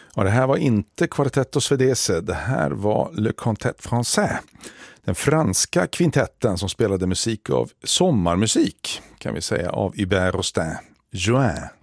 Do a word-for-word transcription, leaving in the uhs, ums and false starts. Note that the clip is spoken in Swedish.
Och det här var inte Quartetto Svedese, det här var Le Quintet Français. Den franska kvintetten som spelade musik av sommarmusik, kan vi säga, av Hubert Rostin. Juin.